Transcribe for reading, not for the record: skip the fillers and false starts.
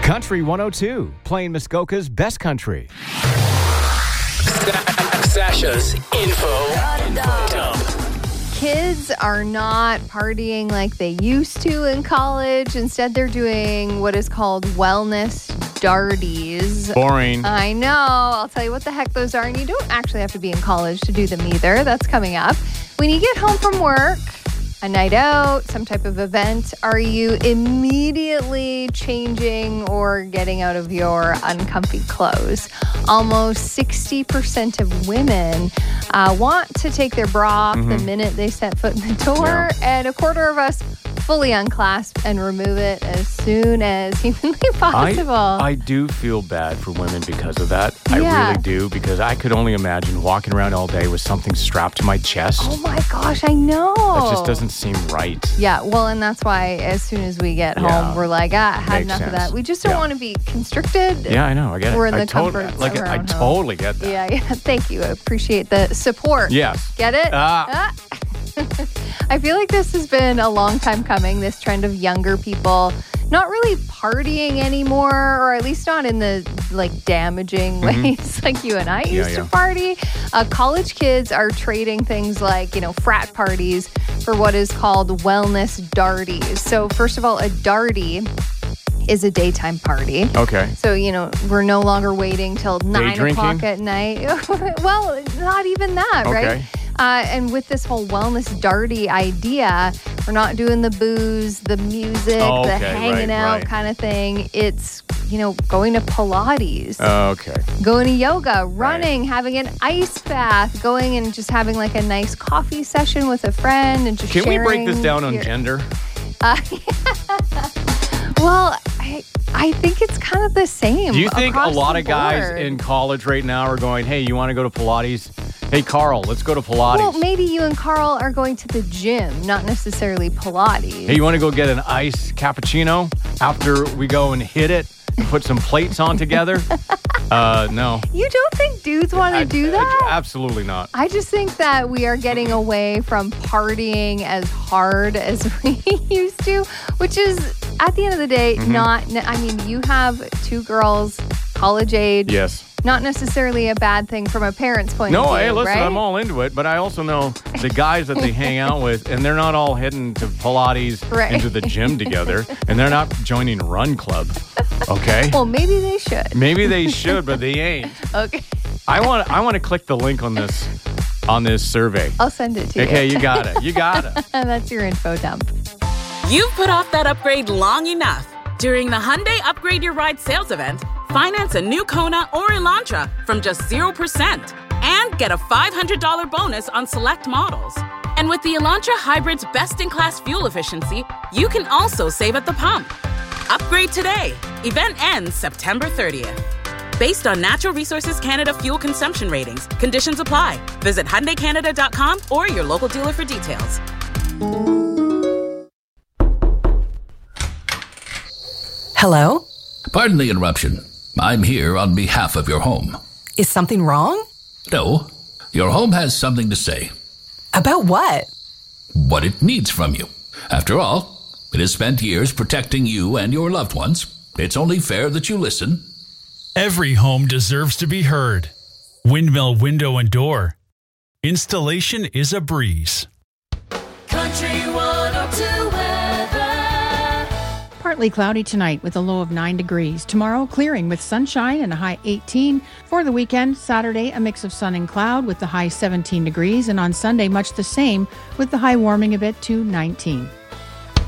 Country 102, playing Muskoka's best country. Sasha's info dump. Kids are not partying like they used to in college. Instead, they're doing what is called wellness darties. Boring. I know. I'll tell you what the heck those are. And you don't actually have to be in college to do them either. That's coming up. When you get home from work, a night out, some type of event, are you immediately changing or getting out of your uncomfy clothes? Almost 60% of women want to take their bra off the minute they set foot in the door, and a quarter of us fully unclasp and remove it as soon as humanly possible. I do feel bad for women because of that. I really do, because I could only imagine walking around all day with something strapped to my chest. Oh my gosh, I know. That just doesn't seem right. Yeah, well, and that's why as soon as we get home, we're like, had Makes enough of sense. that. We just don't want to be constricted. Yeah, I know. I get it. We're in the totally, comforts like, of our I own home. totally get that. Yeah. Thank you. I appreciate the support. Yes. Get it? I feel like this has been a long time coming, this trend of younger people not really partying anymore, or at least not in the damaging ways like you and I used to party. College kids are trading things like, frat parties for what is called wellness darties. So first of all, a darty is a daytime party. Okay. So, we're no longer waiting till 9 o'clock at night. Well, not even that, right? And with this whole wellness darty idea, we're not doing the booze, the music, the hanging out kind of thing. It's, going to Pilates. Okay. Going to yoga, running, having an ice bath, going and just having a nice coffee session with a friend and just Can we break sharing this down on gender? Well, I think it's kind of the same. Do you think a lot of guys board. in college right now are going, hey, you want to go to Pilates? Hey, Carl, let's go to Pilates. Well, maybe you and Carl are going to the gym, not necessarily Pilates. Hey, you want to go get an iced cappuccino after we go and hit it and put some plates on together? No. You don't think dudes want to do that? Absolutely not. I just think that we are getting away from partying as hard as we used to, which is, at the end of the day, you have two girls, college age. Yes. Not necessarily a bad thing from a parent's point of view, hey, listen, right? I'm all into it, but I also know the guys that they hang out with, and they're not all heading to Pilates into the gym together, and they're not joining Run Club, okay? Well, maybe they should. Maybe they should, but they ain't. Okay. I want to click the link on this survey. I'll send it to you. Okay, you got it. And that's your info dump. You've put off that upgrade long enough. During the Hyundai Upgrade Your Ride sales event, finance a new Kona or Elantra from just 0% and get a $500 bonus on select models. And with the Elantra Hybrid's best-in-class fuel efficiency, you can also save at the pump. Upgrade today. Event ends September 30th. Based on Natural Resources Canada fuel consumption ratings, conditions apply. Visit HyundaiCanada.com or your local dealer for details. Hello? Pardon the interruption. I'm here on behalf of your home. Is something wrong? No, your home has something to say. About what? What it needs from you. After all, it has spent years protecting you and your loved ones. It's only fair that you listen. Every home deserves to be heard. Windmill Window and Door. Installation is a breeze. Country 102 weather. Partly cloudy tonight with a low of 9 degrees. Tomorrow, clearing with sunshine and a high 18. For the weekend, Saturday, a mix of sun and cloud with the high 17 degrees. And on Sunday, much the same with the high warming a bit to 19.